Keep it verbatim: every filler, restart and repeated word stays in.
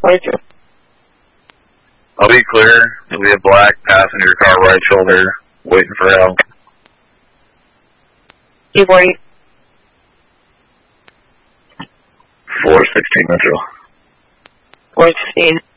forty-two. I'll be clear. It'll be a black passenger car right shoulder, waiting for help. two forty. four sixteen Metro. four sixteen.